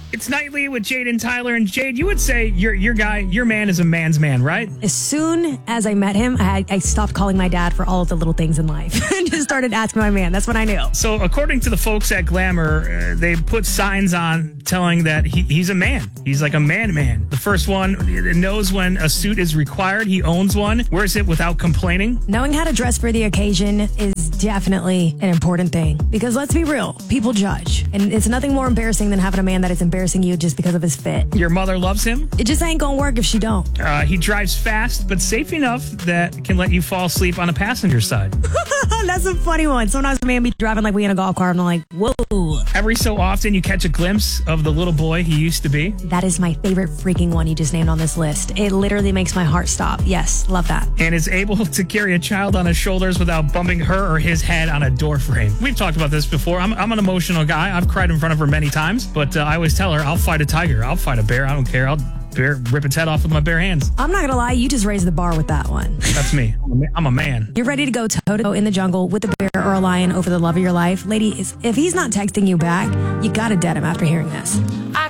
It's Nightly with Jade and Tyler. And Jade, you would say your man is a man's man, right? As soon as I met him, I stopped calling my dad for all of the little things in life and just started asking my man. That's what I knew. So according to the folks at Glamour, they put signs on telling that he's a man. He's like a man. The first one knows when a suit is required. He owns one. Wears it without complaining. Knowing how to dress for the occasion is definitely an important thing because let's be real, people judge. And it's nothing more embarrassing than having a man that is embarrassing you just because of his fit. Your mother loves him? It just ain't gonna work if she don't. He drives fast, but safe enough that can let you fall asleep on a passenger side. That's a funny one. Sometimes a man be driving like we in a golf cart and I'm like, whoa. Every so often you catch a glimpse of the little boy he used to be. That is my favorite freaking one you just named on this list. It literally makes my heart stop. Yes, love that. And is able to carry a child on his shoulders without bumping her or his head on a door frame. We've talked about this before. I'm an emotional guy. I've cried in front of her many times, but I always tell her, I'll fight a tiger. I'll fight a bear. I don't care. I'll rip its head off with my bare hands. I'm not gonna lie, you just raised the bar with that one. That's me. I'm a man. You're ready to go toe-to-toe in the jungle with a bear or a lion over the love of your life. Ladies, if he's not texting you back, you gotta dead him after hearing this.